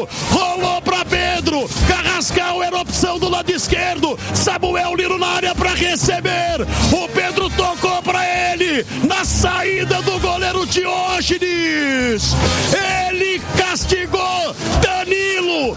Pedro, rolou pra Pedro, Carrascal era opção do lado esquerdo, Samuel Lino na área pra receber, o Pedro tocou pra ele, na saída do goleiro Diógenes, ele castigou, Danilo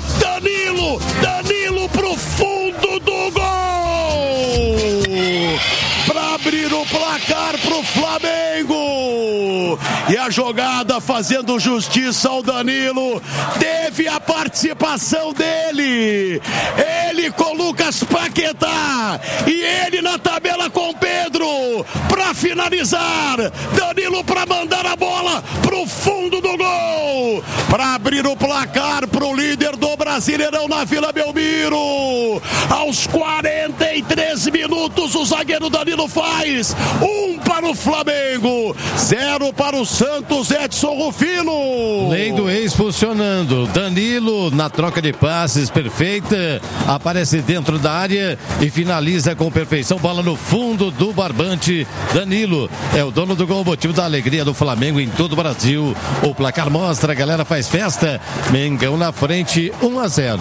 pro fundo do gol, pra abrir o placar pro Flamengo. E a jogada fazendo justiça ao Danilo, teve a participação dele, ele com Lucas Paquetá e ele na tabela com Pedro para finalizar, Danilo para mandar a bola pro fundo do gol, para abrir o placar pro líder do Brasileirão na Vila Belmiro. Aos 43 minutos o zagueiro Danilo faz 1 para o Flamengo, 0 para o Santos. Edson Rufino. Lei do ex funcionando. Danilo na troca de passes perfeita, aparece dentro da área e finaliza com perfeição, bola no fundo do barbante. Danilo é o dono do gol, motivo da alegria do Flamengo em todo o Brasil. O placar mostra, a galera faz festa. Mengão na frente, 1-0.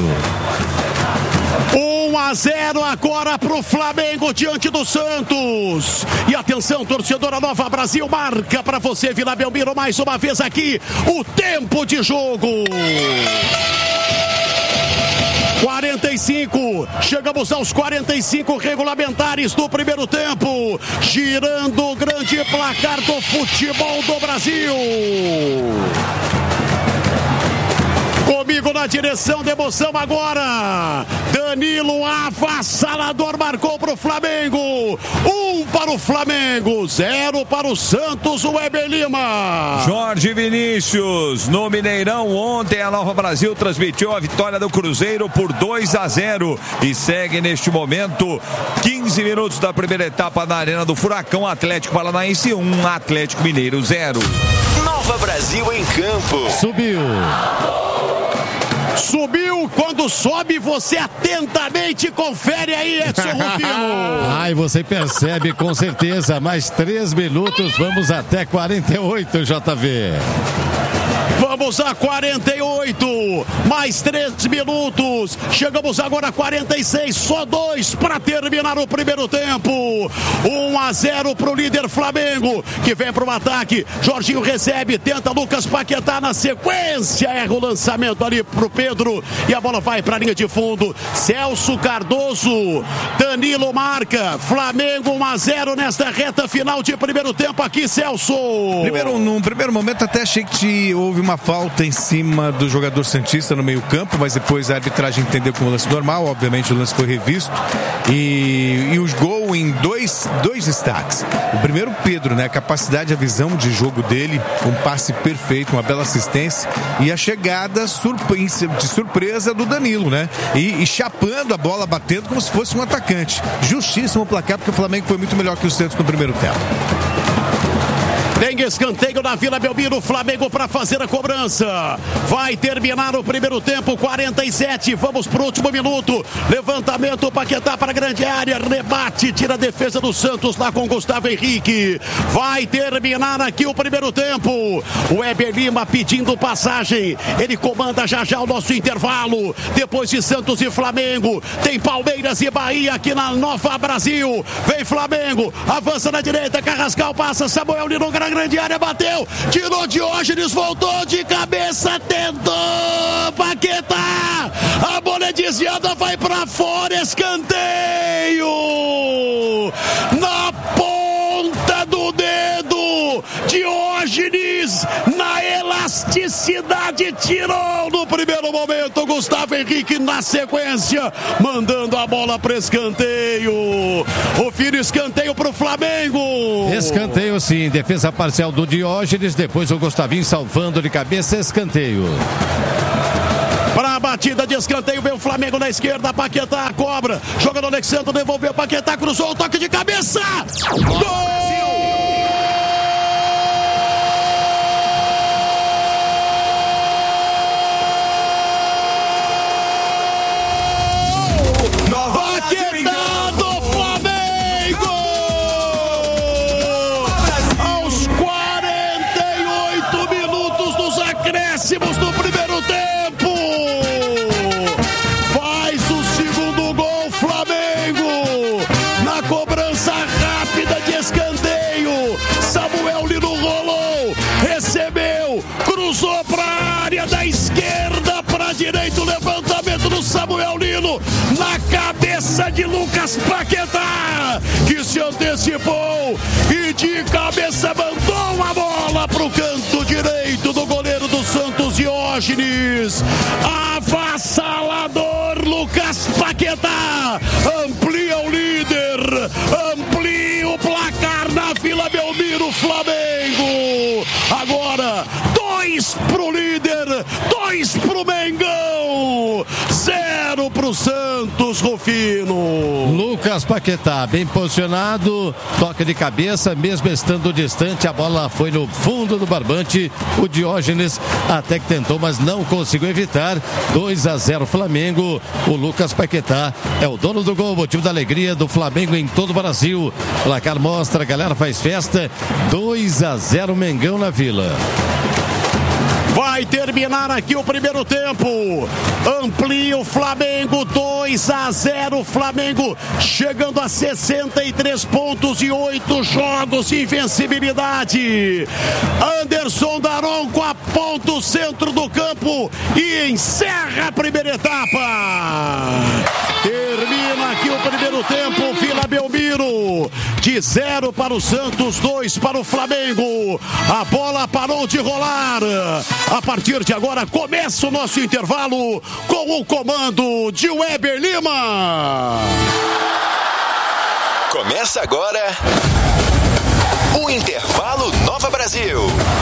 1-0 agora pro Flamengo diante do Santos. E atenção, torcedora Nova Brasil, marca pra você, Vila Belmiro, mais uma vez aqui o tempo de jogo. 45, chegamos aos 45 regulamentares do primeiro tempo, girando o grande placar do futebol do Brasil. Comigo na direção de emoção agora, Danilo avassalador, marcou para o Flamengo, 1 para o Flamengo, 0 para o Santos, o Weber Lima. Jorge Vinícius, no Mineirão ontem a Nova Brasil transmitiu a vitória do Cruzeiro por 2-0 e segue neste momento 15 minutos da primeira etapa na Arena do Furacão. Atlético Paranaense 1, Atlético Mineiro 0. Nova Brasil em campo. Subiu, quando sobe você atentamente confere aí, Edson Rufino. Ai, você percebe com certeza, mais 3 minutos, vamos até 48, JV. Vamos a 48, mais 3 minutos, chegamos agora a 46, só 2 para terminar o primeiro tempo. 1-0 para o líder Flamengo, que vem para o ataque, Jorginho recebe, tenta Lucas Paquetá na sequência, erra o lançamento ali pro Pedro e a bola vai para a linha de fundo. Celso Cardoso, Danilo marca, Flamengo 1-0 nesta reta final de primeiro tempo aqui, Celso. Num primeiro momento até achei que houve uma falta em cima do jogador santista no meio campo, mas depois a arbitragem entendeu como lance normal, obviamente o lance foi revisto e os gols em dois destaques. O primeiro, Pedro, né, a capacidade, a visão de jogo dele, um passe perfeito, uma bela assistência e a chegada de surpresa do Danilo, né, e chapando a bola, batendo como se fosse um atacante. Justíssimo o placar, porque o Flamengo foi muito melhor que o Santos no primeiro tempo. Tem escanteio na Vila Belmiro, Flamengo para fazer a cobrança. Vai terminar o primeiro tempo, 47. Vamos pro último minuto. Levantamento, Paquetá para a grande área. Rebate, tira a defesa do Santos lá com Gustavo Henrique. Vai terminar aqui o primeiro tempo. O Weber Lima pedindo passagem. Ele comanda já o nosso intervalo. Depois de Santos e Flamengo, tem Palmeiras e Bahia aqui na Nova Brasil. Vem Flamengo, avança na direita. Carrascal passa, Samuel Lino na grande área, bateu, tirou Diógenes, voltou de cabeça, tentou Paquetá, a bola é desviada, vai pra fora, escanteio na ponta do dedo, Diógenes na elasticidade tirou no primeiro momento, Gustavo Henrique na sequência, mandando a bola para escanteio. O filho escanteio pro Flamengo. Escanteio sim, defesa parcial do Diógenes, depois o Gustavinho salvando de cabeça, escanteio. Para a batida de escanteio, veio o Flamengo na esquerda, Paquetá cobra, jogador Alexandre devolveu, Paquetá cruzou o toque de cabeça. Gol! Do primeiro tempo, direito, levantamento do Samuel Lino, na cabeça de Lucas Paquetá, que se antecipou e de cabeça mandou a bola pro canto direito do goleiro do Santos, Diógenes. Avassalador Lucas Paquetá, amplia o líder, amplia o placar na Vila Belmiro, Flamengo. Agora 2 pro líder, 2 pro Mengão, 0 pro Santos, Rufino. Lucas Paquetá, bem posicionado, toque de cabeça, mesmo estando distante, a bola foi no fundo do barbante. O Diógenes até que tentou, mas não conseguiu evitar. 2-0 Flamengo. O Lucas Paquetá é o dono do gol, motivo da alegria do Flamengo em todo o Brasil. O placar mostra, a galera faz festa. 2-0 Mengão na Vila. Vai terminar aqui o primeiro tempo. Amplia o Flamengo, 2-0 Flamengo, chegando a 63 pontos e 8 jogos de invencibilidade. Anderson Daronco aponta o centro do campo e encerra a primeira etapa. Termina aqui o primeiro tempo, Vila Belmiro, de 0 para o Santos, 2 para o Flamengo. A bola parou de rolar. A partir de agora começa o nosso intervalo com o comando de Weber Lima. Começa agora o Intervalo Nova Brasil.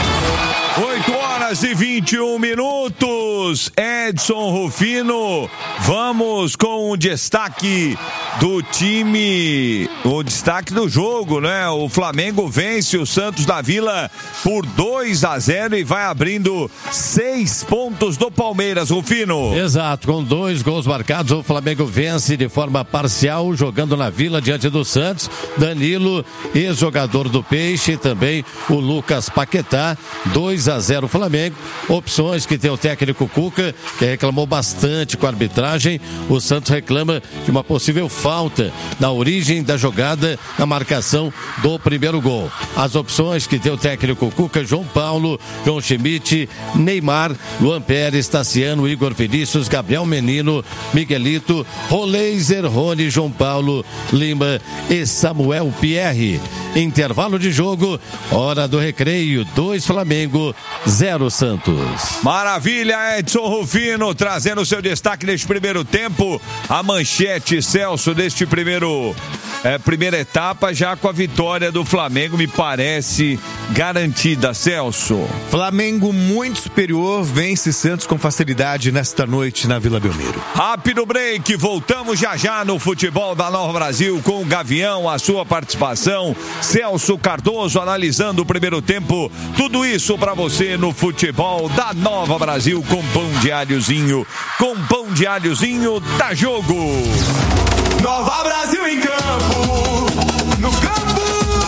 8h21. Edson Rufino, vamos com o destaque do time, o destaque do jogo, né? O Flamengo vence o Santos da Vila por 2-0 e vai abrindo 6 pontos do Palmeiras, Rufino. Exato, com 2 gols marcados, o Flamengo vence de forma parcial, jogando na Vila diante do Santos. Danilo, ex-jogador do Peixe, e também o Lucas Paquetá. 2-0 Flamengo. Opções que tem o técnico Cuca, que reclamou bastante com a arbitragem. O Santos reclama de uma possível falta na origem da jogada, na marcação do primeiro gol. As opções que tem o técnico Cuca: João Paulo, João Schmidt, Neymar, Luan Pérez, Tassiano, Igor Vinícius, Gabriel Menino, Miguelito, Roleiser, Rony, João Paulo, Lima e Samuel Pierre. Intervalo de jogo, hora do recreio, 2 Flamengo, 0 Santos. Maravilha, Edson Rufino, trazendo o seu destaque neste primeiro tempo. A manchete, Celso, deste primeira etapa, já com a vitória do Flamengo, me parece garantida, Celso. Flamengo muito superior, vence Santos com facilidade nesta noite na Vila Belmiro. Rápido break, voltamos já no futebol da Nova Brasil com o Gavião, a sua participação. Celso Cardoso analisando o primeiro tempo. Tudo isso pra você no futebol da Nova Brasil com pão de alhozinho. Com pão de alhozinho, dá jogo. Nova Brasil em campo. No campo.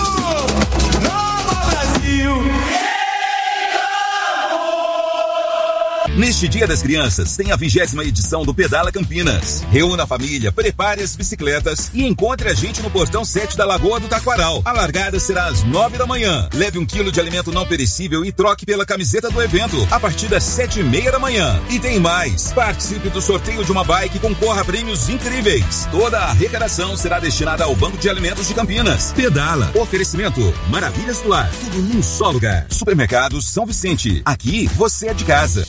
Nova Brasil. Neste Dia das Crianças, tem a 20ª edição do Pedala Campinas. Reúna a família, prepare as bicicletas e encontre a gente no portão 7 da Lagoa do Taquaral. A largada será às 9 da manhã. Leve 1 quilo de alimento não perecível e troque pela camiseta do evento a partir das 7h30 da manhã. E tem mais. Participe do sorteio de uma bike e concorra a prêmios incríveis. Toda a arrecadação será destinada ao Banco de Alimentos de Campinas. Pedala. Oferecimento Maravilhas do Lar. Tudo num só lugar. Supermercados São Vicente. Aqui você é de casa.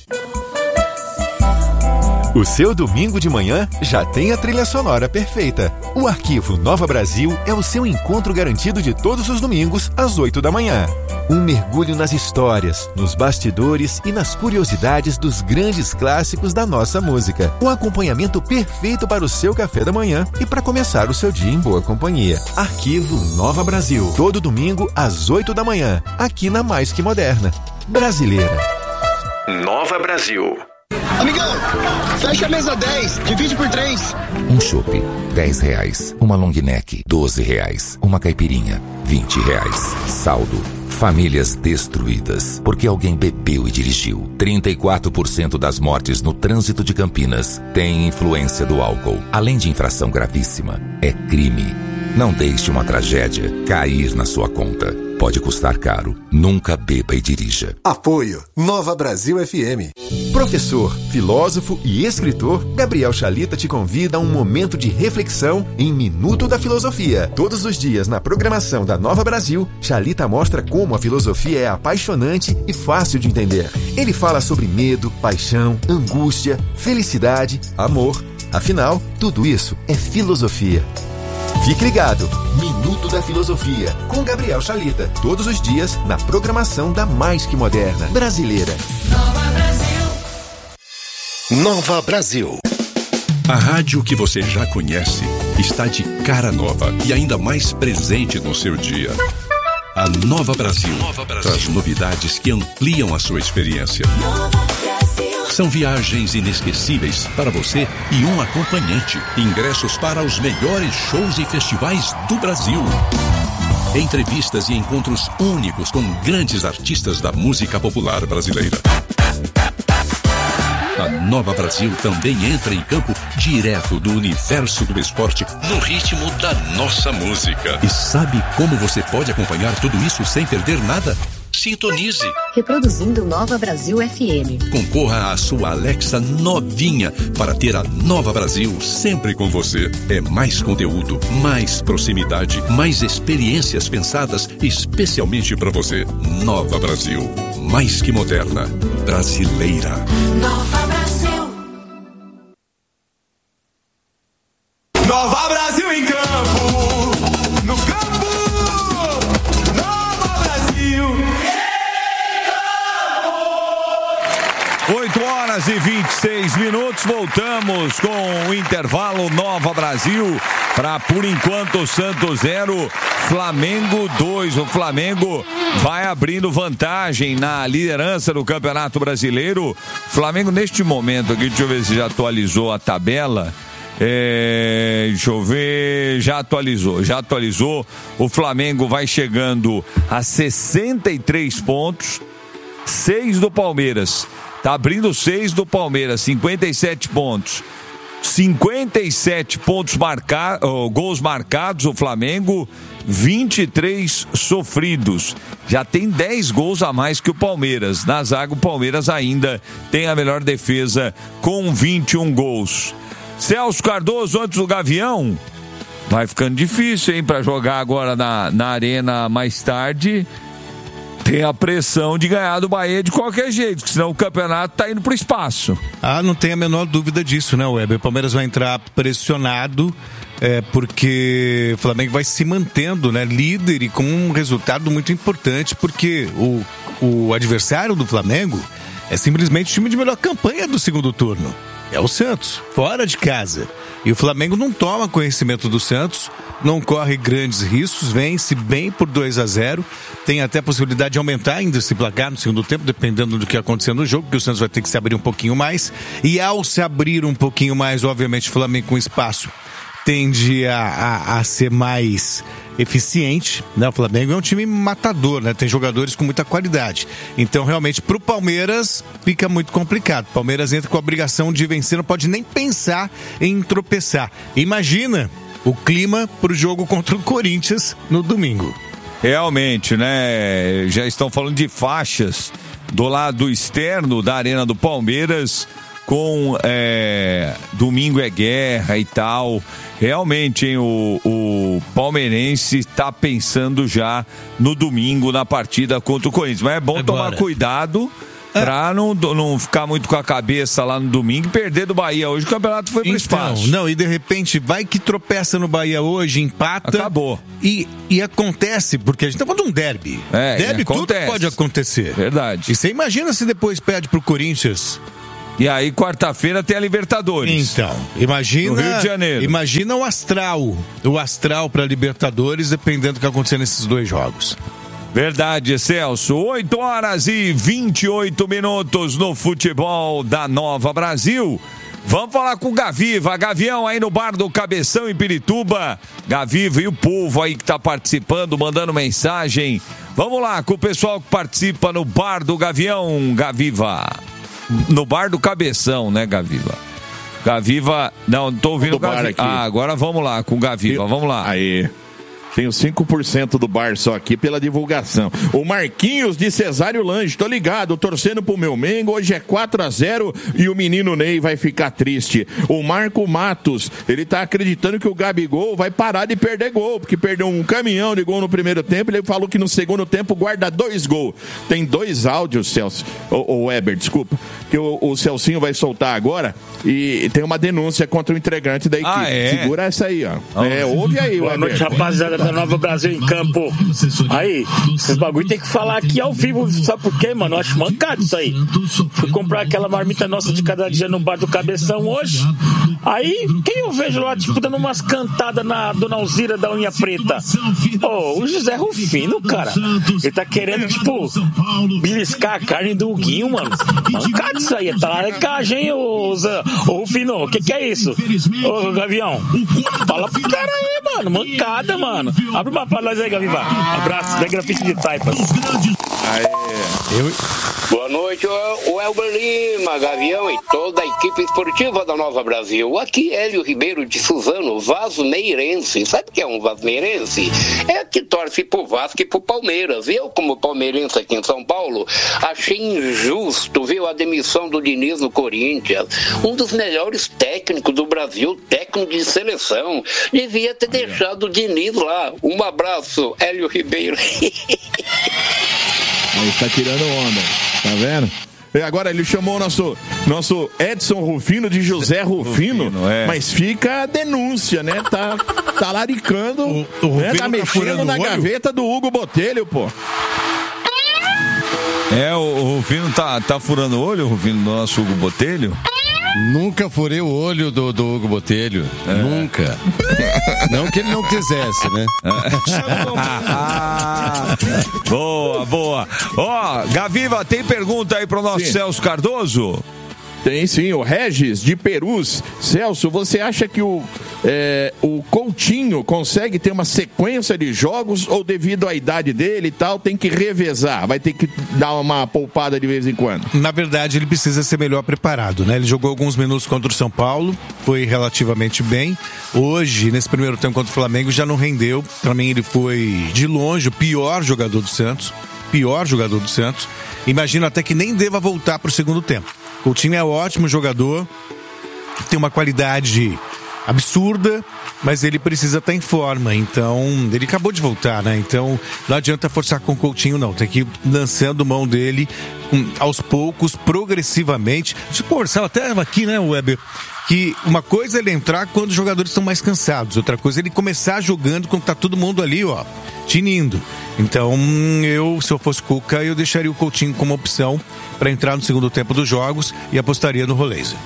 O seu domingo de manhã já tem a trilha sonora perfeita. O Arquivo Nova Brasil é o seu encontro garantido de todos os domingos, às 8 da manhã. Um mergulho nas histórias, nos bastidores e nas curiosidades dos grandes clássicos da nossa música. Um acompanhamento perfeito para o seu café da manhã e para começar o seu dia em boa companhia. Arquivo Nova Brasil. Todo domingo, às 8 da manhã. Aqui na Mais Que Moderna. Brasileira. Nova Brasil. Amigão, fecha a mesa 10, divide por 3. Um chopp, R$10. Uma long neck, R$12. Uma caipirinha, R$20. Saldo. Famílias destruídas porque alguém bebeu e dirigiu. 34% das mortes no trânsito de Campinas têm influência do álcool. Além de infração gravíssima, é crime. Não deixe uma tragédia cair na sua conta. pode custar caro. Nunca beba e dirija. Apoio Nova Brasil FM. Professor, filósofo e escritor, Gabriel Chalita te convida a um momento de reflexão em Minuto da Filosofia. Todos os dias na programação da Nova Brasil, Chalita mostra como a filosofia é apaixonante e fácil de entender. Ele fala sobre medo, paixão, angústia, felicidade, amor. Afinal, tudo isso é filosofia. Fique ligado, Minuto da Filosofia, com Gabriel Chalita. Todos os dias na programação da mais que moderna brasileira. Nova Brasil. A rádio que você já conhece está de cara nova e ainda mais presente no seu dia. A Nova Brasil traz novidades que ampliam a sua experiência. São viagens inesquecíveis para você e um acompanhante. Ingressos para os melhores shows e festivais do Brasil. Entrevistas e encontros únicos com grandes artistas da música popular brasileira. A Nova Brasil também entra em campo direto do universo do esporte no ritmo da nossa música. E sabe como você pode acompanhar tudo isso sem perder nada? Sintonize. Reproduzindo Nova Brasil FM. Concorra à sua Alexa novinha para ter a Nova Brasil sempre com você. É mais conteúdo, mais proximidade, mais experiências pensadas especialmente para você. Nova Brasil, mais que moderna, brasileira. Nova Brasil. Nova Brasil em campo. No campo. Nova Brasil. 8h26, voltamos com o intervalo Nova Brasil para, por enquanto, Santos 0, Flamengo 2. O Flamengo vai abrindo vantagem na liderança do Campeonato Brasileiro. O Flamengo, neste momento aqui, deixa eu ver se já atualizou a tabela. Deixa eu ver, já atualizou. O Flamengo vai chegando a 63 pontos, 6 do Palmeiras. Tá abrindo 6 do Palmeiras, 57 pontos. 57 pontos gols marcados o Flamengo, 23 sofridos. Já tem 10 gols a mais que o Palmeiras. Na zaga, o Palmeiras ainda tem a melhor defesa com 21 gols. Celso Cardoso, antes do Gavião, vai ficando difícil, hein, para jogar agora na Arena mais tarde. Tem a pressão de ganhar do Bahia de qualquer jeito, porque senão o campeonato tá indo pro espaço. Não tem a menor dúvida disso, né, Weber? O Palmeiras vai entrar pressionado, porque o Flamengo vai se mantendo, né, líder e com um resultado muito importante, porque o adversário do Flamengo é simplesmente o time de melhor campanha do segundo turno. É o Santos, fora de casa. E o Flamengo não toma conhecimento do Santos, não corre grandes riscos, vence bem por 2-0. Tem até a possibilidade de aumentar ainda esse placar no segundo tempo, dependendo do que acontecer no jogo, porque o Santos vai ter que se abrir um pouquinho mais. E ao se abrir um pouquinho mais, obviamente, o Flamengo com espaço tende a ser mais eficiente, né? O Flamengo é um time matador, né? Tem jogadores com muita qualidade. Então, realmente, pro Palmeiras fica muito complicado. O Palmeiras entra com a obrigação de vencer, não pode nem pensar em tropeçar. Imagina o clima pro jogo contra o Corinthians no domingo. Realmente, né? Já estão falando de faixas do lado externo da Arena do Palmeiras, com domingo é guerra e tal. Realmente, hein, o palmeirense está pensando já no domingo, na partida contra o Corinthians. Mas é bom tomar cuidado pra não ficar muito com a cabeça lá no domingo e perder do Bahia. Hoje o campeonato foi pro espaço. Não, e de repente vai que tropeça no Bahia hoje, empata. Acabou. E acontece, porque a gente tá falando de um derby. Derby tudo pode acontecer. Verdade. E você imagina se depois perde pro Corinthians. E aí, quarta-feira tem a Libertadores. Então, imagina. No Rio de Janeiro. Imagina o astral. O astral pra Libertadores, dependendo do que acontecer nesses dois jogos. Verdade, Celso. 8h28 no futebol da Nova Brasil. Vamos falar com o Gaviva. Gavião aí no bar do Cabeção em Pirituba. Gaviva e o povo aí que tá participando, mandando mensagem. Vamos lá com o pessoal que participa no bar do Gavião, Gaviva. No bar do Cabeção, né, Gaviva? Gaviva, não tô ouvindo o Gaviva. Agora vamos lá com o Gaviva, vamos lá. Aí. Tenho 5% do bar só aqui pela divulgação. O Marquinhos de Cesário Lange, tô ligado, torcendo pro meu Mengo, hoje é 4-0 e o menino Ney vai ficar triste. O Marco Matos, ele tá acreditando que o Gabigol vai parar de perder gol, porque perdeu um caminhão de gol no primeiro tempo, ele falou que no segundo tempo guarda 2 gols. Tem 2 áudios, Celso, o Weber, desculpa, que o Celcinho vai soltar agora e tem uma denúncia contra o integrante da equipe. Segura essa aí, ó. Ouve aí, Boa noite, rapaziada da Nova Brasil em campo. Aí, esses bagulho tem que falar aqui ao vivo, sabe por quê, mano? Eu acho mancado isso aí. Fui comprar aquela marmita nossa de cada dia no bar do Cabeção hoje. Aí, quem eu vejo lá, tipo, dando umas cantadas na Dona Alzira da unha preta? O José Rufino, cara. Ele tá querendo, tipo, beliscar a carne do Huguinho, mano. Mancado isso aí, tá laricagem, hein, ô Rufino? O que é isso? Ô, Gavião, fala pro cara aí, mano. Mancada, mano. Abre uma pra nós aí, Gaviva. Abraço, da Grafite de Taipas. Boa noite, o Elber Lima, Gavião e toda a equipe esportiva da Nova Brasil. Aqui Hélio Ribeiro de Suzano, vasmeirense. Sabe o que é um vasmeirense? É que torce pro Vasco e pro Palmeiras. Eu, como palmeirense aqui em São Paulo, achei injusto, viu, a demissão do Diniz no Corinthians. Um dos melhores técnicos do Brasil, técnico de seleção. Devia ter deixado o Diniz lá. Um abraço, Hélio Ribeiro. Aí está tirando onda, tá vendo? E agora ele chamou o nosso Edson Rufino de José Rufino, mas fica a denúncia, né? Tá laricando, né? Tá mexendo na gaveta do Hugo Botelho, pô. O Rufino tá furando o olho, o Rufino, do nosso Hugo Botelho? Nunca furei o olho do Hugo Botelho. Nunca. Não que ele não quisesse, né? Boa. Gaviva, tem pergunta aí pro nosso Celso Cardoso? Tem sim, o Regis de Perus. Celso, você acha que o Coutinho consegue ter uma sequência de jogos ou devido à idade dele e tal, tem que revezar? Vai ter que dar uma poupada de vez em quando? Na verdade, ele precisa ser melhor preparado, né? Ele jogou alguns minutos contra o São Paulo, foi relativamente bem. Hoje, nesse primeiro tempo contra o Flamengo, já não rendeu. Para mim, ele foi, de longe, o pior jogador do Santos. Imagino até que nem deva voltar para o segundo tempo. Coutinho é ótimo jogador, tem uma qualidade absurda, mas ele precisa estar em forma, então ele acabou de voltar, né? Então não adianta forçar com o Coutinho, não, tem que ir lançando mão dele aos poucos, progressivamente. Tipo, Marcelo até aqui, né, Weber, que uma coisa é ele entrar quando os jogadores estão mais cansados, outra coisa é ele começar jogando quando tá todo mundo ali, ó, tinindo. Então, se eu fosse Cuca, eu deixaria o Coutinho como opção para entrar no segundo tempo dos jogos e apostaria no Roleza.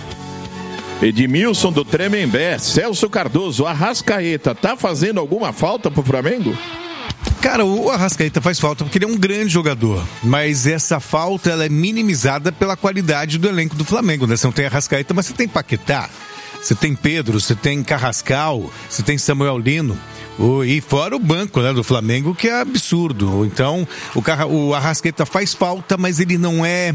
Edmilson do Tremembé, Celso Cardoso, Arrascaeta, tá fazendo alguma falta pro Flamengo? Cara, o Arrascaeta faz falta porque ele é um grande jogador, mas essa falta ela é minimizada pela qualidade do elenco do Flamengo, né? Você não tem Arrascaeta, mas você tem Paquetá, você tem Pedro, você tem Carrascal, você tem Samuel Lino. E fora o banco, né, do Flamengo, que é absurdo. Então, o Arrascaeta faz falta, mas ele não é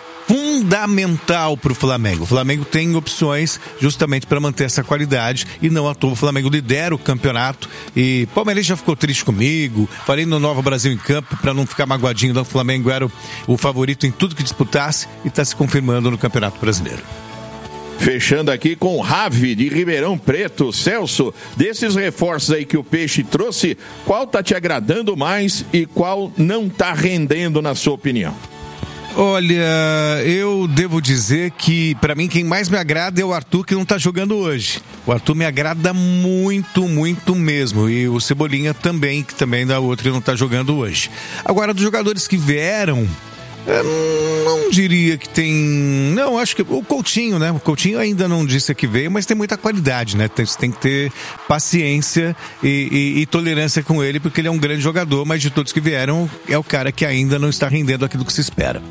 fundamental para o Flamengo. O Flamengo tem opções justamente para manter essa qualidade e não à toa o Flamengo lidera o campeonato. E o Palmeiras já ficou triste comigo. Falei no Nova Brasil em Campo para não ficar magoadinho. Não, o Flamengo era o favorito em tudo que disputasse e está se confirmando no Campeonato Brasileiro. Fechando aqui com o Ravi de Ribeirão Preto. Celso, desses reforços aí que o Peixe trouxe, qual tá te agradando mais e qual não tá rendendo, na sua opinião? Olha, eu devo dizer que para mim quem mais me agrada é o Arthur, que não tá jogando hoje. O Arthur me agrada muito, muito mesmo. E o Cebolinha também, que também da outra não tá jogando hoje. Agora, dos jogadores que vieram, eu não diria que tem... Não, acho que o Coutinho, né? O Coutinho ainda não disse que veio, mas tem muita qualidade, né? Você tem que ter paciência e tolerância com ele, porque ele é um grande jogador, mas de todos que vieram, é o cara que ainda não está rendendo aquilo que se espera.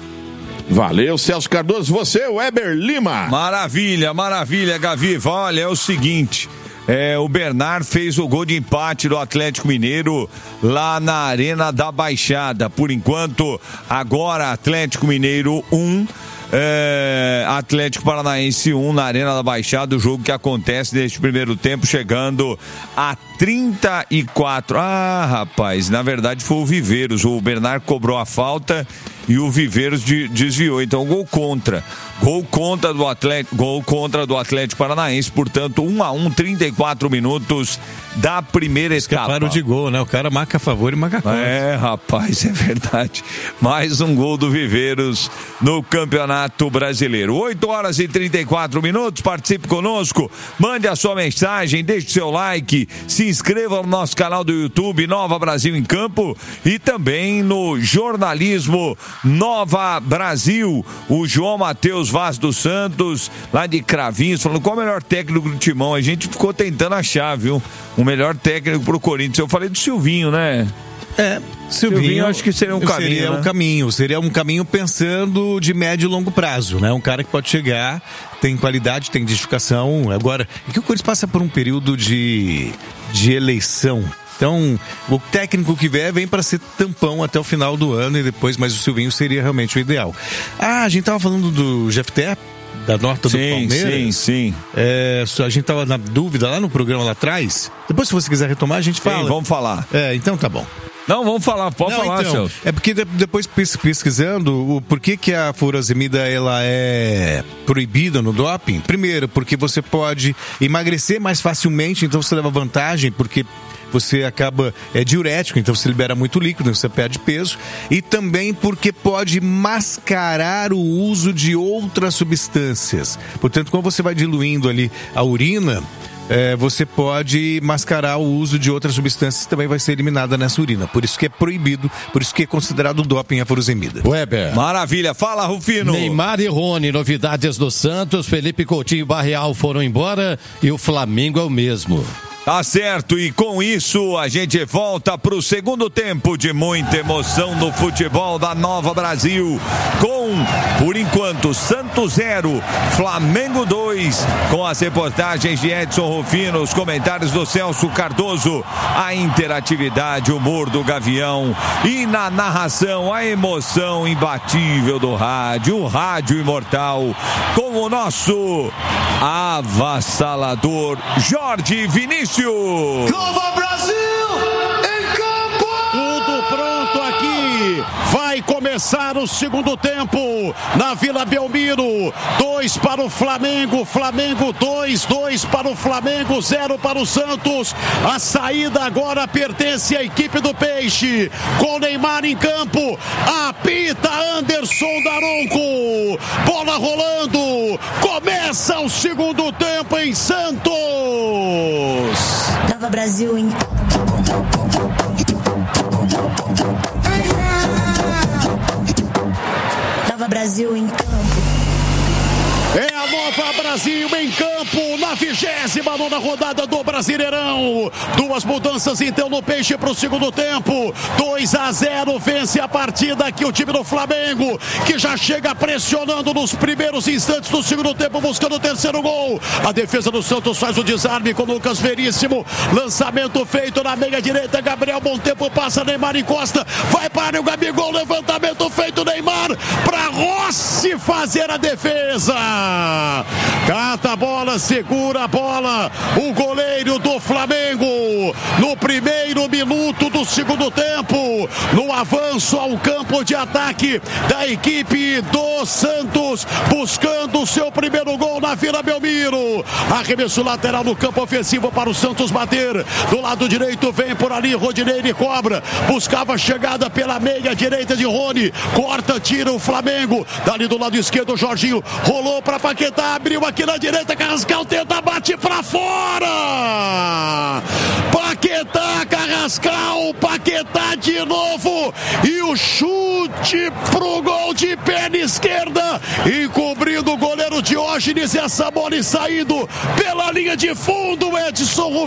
Valeu, Celso Cardoso. Você, Weber Lima. Maravilha, Gaviva. Olha, é o seguinte... o Bernard fez o gol de empate do Atlético Mineiro lá na Arena da Baixada. Por enquanto, agora Atlético Mineiro 1, Atlético Paranaense 1 na Arena da Baixada, o jogo que acontece neste primeiro tempo, chegando a 34. Ah, rapaz, na verdade foi o Viveiros. O Bernard cobrou a falta e o Viveiros desviou. Então, gol contra do Atlético Paranaense, portanto, 1-1, 34 minutos da primeira etapa. Escaparam de gol, né? O cara marca a favor e marca contra. Rapaz, é verdade. Mais um gol do Viveiros no Campeonato Brasileiro. 8 horas e 34 minutos, participe conosco, mande a sua mensagem, deixe seu like, se inscreva no nosso canal do YouTube, Nova Brasil em Campo, e também no jornalismo Nova Brasil. O João Matheus Vaz dos Santos, lá de Cravinhos, falando qual é o melhor técnico do Timão. A gente ficou tentando achar, viu? O melhor técnico pro Corinthians. Eu falei do Silvinho, né? Silvinho, acho que seria um caminho. Seria um caminho pensando de médio e longo prazo, né? Um cara que pode chegar, tem qualidade, tem identificação. Agora, é que o Corinthians passa por um período de eleição. Então, o técnico que vier vem para ser tampão até o final do ano e depois, mas o Silvinho seria realmente o ideal. A gente tava falando do Jefté, da nota do Palmeiras. Sim. A gente tava na dúvida lá no programa lá atrás. Depois, se você quiser retomar, a gente fala. Sim, vamos falar. Então tá bom. Não, vamos falar, pode falar, então, Celso. É porque depois pesquisando, por que a furosemida ela é proibida no doping? Primeiro, porque você pode emagrecer mais facilmente, então você leva vantagem, porque você acaba, diurético, então você libera muito líquido, você perde peso, e também porque pode mascarar o uso de outras substâncias. Portanto, quando você vai diluindo ali a urina, você pode mascarar o uso de outras substâncias que também vai ser eliminada nessa urina. Por isso que é proibido, por isso que é considerado doping a furosemida. Weber. Maravilha, fala, Rufino. Neymar e Rony, novidades do Santos, Felipe Coutinho e Barreal foram embora e o Flamengo é o mesmo. Tá certo, e com isso a gente volta pro segundo tempo de muita emoção no futebol da Nova Brasil, com, por enquanto, Santos 0, Flamengo 2, com as reportagens de Edson Rufino, os comentários do Celso Cardoso, a interatividade, o humor do Gavião e na narração a emoção imbatível do rádio, o rádio imortal, com o nosso avassalador Jorge Vinícius. Nova Brasil em campo! Tudo pronto aqui. Vai começar o segundo tempo na Vila Belmiro. 2 para o Flamengo, Flamengo 2, 2 para o Flamengo, 0 para o Santos. A saída agora pertence à equipe do Peixe, com Neymar em campo. Apita Anderson Daronco. Bola rolando. Começa o segundo tempo em Santos. Nova Brasil em Nova Brasil em campo. É a Nova Brasil em campo na 29ª rodada do Brasileirão. 2 mudanças então no Peixe para o segundo tempo. 2-0 vence a partida aqui o time do Flamengo, que já chega pressionando nos primeiros instantes do segundo tempo, buscando o terceiro gol. A defesa do Santos faz o desarme com o Lucas Veríssimo. Lançamento feito na meia direita. Gabriel Montempo passa, Neymar encosta. Vai para o Gabigol. Levantamento feito, Neymar para Rossi fazer a defesa. Cata a bola, segura a bola. O goleiro do Flamengo no primeiro minuto do segundo tempo, no avanço ao campo de ataque da equipe do Santos, buscando o seu primeiro gol na Vila Belmiro. Arremesso lateral no campo ofensivo para o Santos bater. Do lado direito vem por ali Rodinei, ele cobra, buscava a chegada pela meia direita de Rony, corta, tira o Flamengo. Dali do lado esquerdo, Jorginho rolou para Paquetá, abriu aqui na direita, Carrascal tenta, bate pra fora. Paquetá, Carrascal, Paquetá de novo e o chute pro gol de perna esquerda, encobrindo o goleiro Diógenes, essa bola saindo pela linha de fundo, Edson